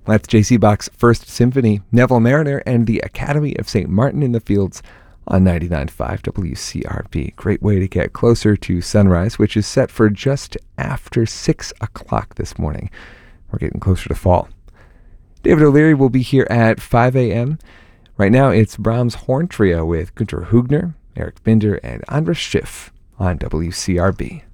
That's J.C. Bach's First Symphony, Neville Mariner, and the Academy of St. Martin in the Fields on 99.5 WCRB. Great way to get closer to sunrise, which is set for just after 6 o'clock this morning. We're getting closer to fall. David O'Leary will be here at 5 a.m. Right now, it's Brahms Horn Trio with Günter Hügner, Eric Binder, and Andras Schiff on WCRB.